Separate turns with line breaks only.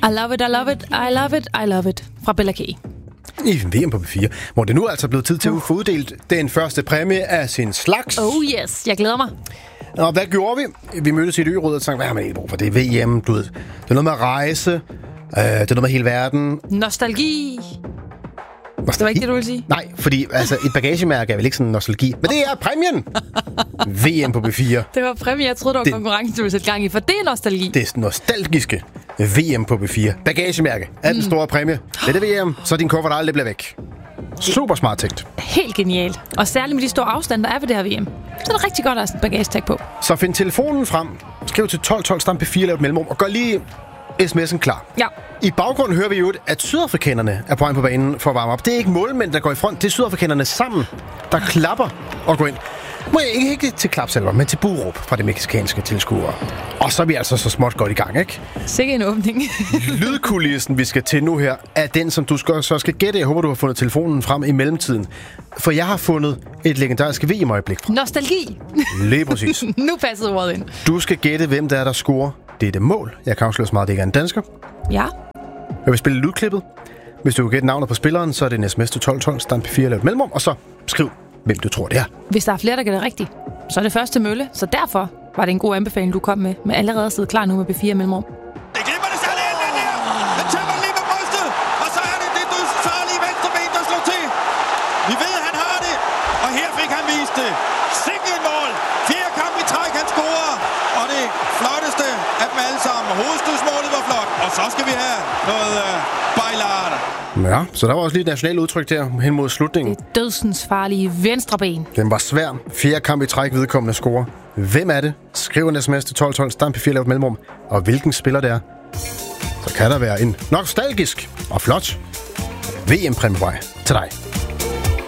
I love it, I love it, I love it, I love it. Fra Bella K.
I VM på B4, hvor det nu er altså blevet tid til at få uddelt den første præmie af sin slags.
Oh yes, jeg glæder mig.
Og hvad gjorde vi? Vi mødtes i et ø-råd og tænkte, hvad har man egentlig brug for? Det er VM, du ved. Det er noget med at rejse. Det er noget med hele verden.
Nostalgi. Det var ikke det, du ville sige?
Nej, fordi altså, et bagagemærke er vel ikke sådan nostalgi. Men det er præmien! VM på B4.
Det var præmie, jeg troede, det var konkurrencen, du ville sætte gang i, for det er nostalgi.
Det er nostalgiske VM på B4. Bagagemærke er den store præmie. Det er det VM, så din kuffert aldrig bliver væk. Super smart tænkt.
Helt genialt. Og særligt med de store afstande, der er ved det her VM. Så er det rigtig godt at have sådan et bagagetag på.
Så find telefonen frem, skriv til 1212, stamp P4, lav et mellemrum, og gør lige sms'en klar.
Ja.
I baggrunden hører vi jo, at sydafrikanerne er på vej på banen for at varme op. Det er ikke målmænd, der går i front. Det er sydafrikanerne sammen, der klapper og går ind. Må jeg ikke til klapsalver, men til buråb fra de mexicanske tilskuere. Og så er vi altså så småt godt i gang, ikke?
Sikke en åbning.
Lydkulissen, vi skal til nu her, er den, som du så skal gætte. Jeg håber, du har fundet telefonen frem i mellemtiden. For jeg har fundet et legendarisk VM-øjeblik fra.
Nostalgi.
Lige præcis.
Nu passede ordet ind.
Du skal gætte, hvem der scorer dette mål. Jeg kan afsløre så meget, at det ikke er en dansker.
Ja.
Jeg vil spille lydklippet. Hvis du vil gætte navnet på spilleren, så er det en sms til 1212, stamp P4, lav et mellemrum, og så skriv, hvem du tror, det er.
Hvis der er flere, der gætter rigtigt, så er det første mølle. Så derfor var det en god anbefaling, du kom med allerede at sidde klar nu med B4 mellemrum.
Det glipper det særligt ind, den der. Den tæmmer lige på brystet, og så er det dødsfarlige venstre ben, der slår til. Vi ved, han har det, og her fik han vist det. Sikke mål. 4 kamp i træk, han scorer. Og det flotteste af dem alle sammen. Hovedstødsmålet var flot, og så skal vi have noget bejlade.
Ja, så der var også lige et nationalt udtryk der hen mod slutningen.
Det dødsens farlige venstre ben.
Den var svær. 4 kamp i træk, vedkommende scorer. Hvem er det? Skriv en sms til 1212, stamp P4, lav et mellemrum. Og hvilken spiller det er? Så kan der være en nostalgisk og flot VM-præmievej til dig.